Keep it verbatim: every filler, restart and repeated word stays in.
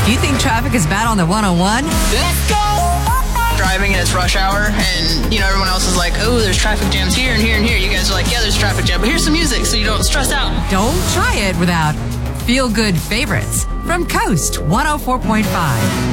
If you think traffic is bad on the one oh one, Let's go! Driving and it's rush hour, and you know everyone else is like, oh, there's traffic jams here and here and here. You guys are like, yeah, there's traffic jam, but here's some music so you don't stress out. don't try it without feel-good favorites from Coast one oh four point five.